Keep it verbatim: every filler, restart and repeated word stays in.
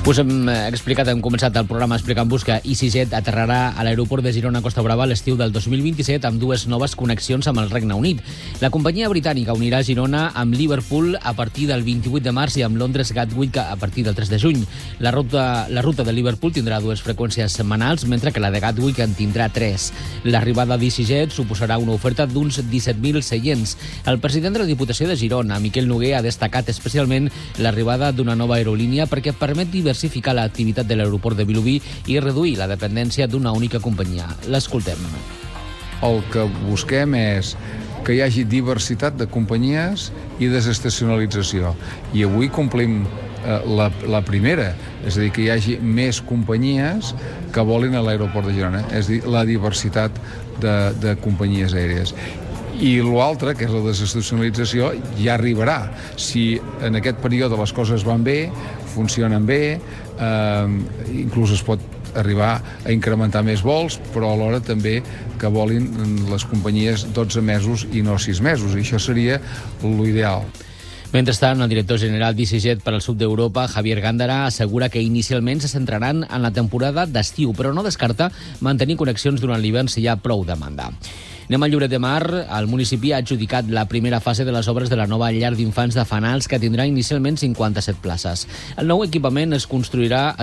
Us hem explicat, hem començat el programa explicant-vos que EasyJet aterrarà a l'aeroport de Girona Costa Brava a l'estiu del dos mil vint-i-set amb dues noves connexions amb el Regne Unit. La companyia britànica unirà Girona amb Liverpool a partir del vint-i-vuit de març i amb Londres Gatwick a partir del tres de juny. La ruta, la ruta de Liverpool tindrà dues freqüències setmanals, mentre que la de Gatwick en tindrà tres. L'arribada d'EasyJet suposarà una oferta d'uns disset mil seients. El president de la Diputació de Girona, Miquel Noguer, ha destacat especialment l'arribada d'una nova aerolínia perquè permet diversificar l'activitat de l'aeroport de Vilobí i reduir la dependència d'una única companyia. L'escoltem. El que busquem és que hi hagi diversitat de companyies i desestacionalització. I avui complim eh, la, la primera, és a dir, que hi hagi més companyies que volin a l'aeroport de Girona, és a dir, la diversitat de, de companyies aèries. I l'altre, que és la desestacionalització, ja arribarà. Si en aquest període les coses van bé, funcionen bé, eh, inclús es pot arribar a incrementar més vols, però alhora també que volin les companyies dotze mesos i no sis mesos, i això seria l'ideal. Mentrestant, el director general d'EasyJet per al sud d'Europa, Javier Gándara, assegura que inicialment se centraran en la temporada d'estiu, però no descarta mantenir connexions durant l'hivern si hi ha prou demanda. Anem al Lloret de Mar. El municipi ha adjudicat la primera fase de les obres de la nova llar d'infants de Fanals, que tindrà inicialment cinquanta-set places. El nou equipament es construirà